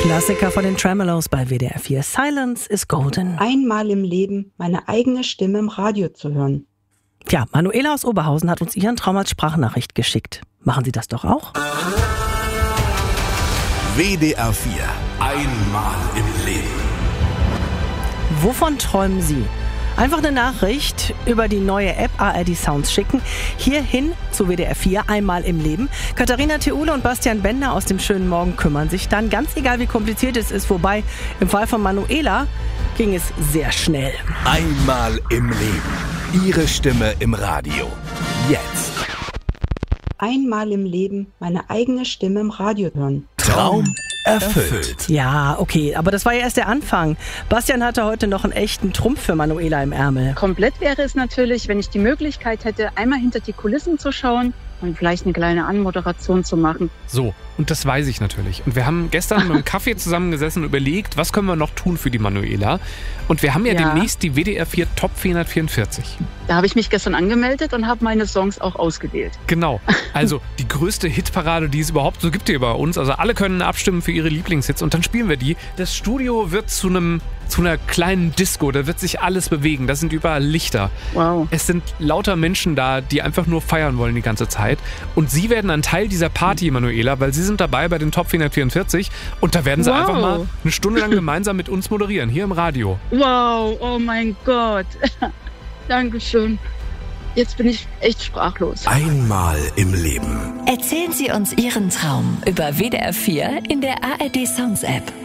Klassiker von den Tremeloes bei WDR 4. Silence is golden. Einmal im Leben meine eigene Stimme im Radio zu hören. Tja, Manuela aus Oberhausen hat uns ihren Traum als Sprachnachricht geschickt. Machen Sie das doch auch? WDR 4. Einmal im Leben. Wovon träumen Sie? Einfach eine Nachricht über die neue App ARD Sounds schicken. Hierhin zu WDR 4, einmal im Leben. Katharina Theule und Bastian Bender aus dem schönen Morgen kümmern sich dann. Ganz egal, wie kompliziert es ist. Wobei, im Fall von Manuela ging es sehr schnell. Einmal im Leben. Ihre Stimme im Radio. Jetzt. Einmal im Leben meine eigene Stimme im Radio hören. Traum erfüllt. Ja, okay, aber das war ja erst der Anfang. Bastian hatte heute noch einen echten Trumpf für Manuela im Ärmel. Komplett wäre es natürlich, wenn ich die Möglichkeit hätte, einmal hinter die Kulissen zu schauen und vielleicht eine kleine Anmoderation zu machen. So, und das weiß ich natürlich. Und wir haben gestern mit dem Kaffee zusammengesessen und überlegt, was können wir noch tun für die Manuela. Und wir haben ja demnächst die WDR 4 Top 444. Da habe ich mich gestern angemeldet und habe meine Songs auch ausgewählt. Genau, also die größte Hitparade, die es überhaupt so gibt hier bei uns. Also alle können abstimmen für ihre Lieblingshits und dann spielen wir die. Das Studio wird zu einer kleinen Disco, da wird sich alles bewegen. Da sind überall Lichter. Wow. Es sind lauter Menschen da, die einfach nur feiern wollen die ganze Zeit. Und Sie werden ein Teil dieser Party, Manuela, weil Sie sind dabei bei den Top 444 und da werden Sie einfach mal eine Stunde lang gemeinsam mit uns moderieren, hier im Radio. Wow, oh mein Gott. Dankeschön. Jetzt bin ich echt sprachlos. Einmal im Leben. Erzählen Sie uns Ihren Traum über WDR 4 in der ARD Sounds App.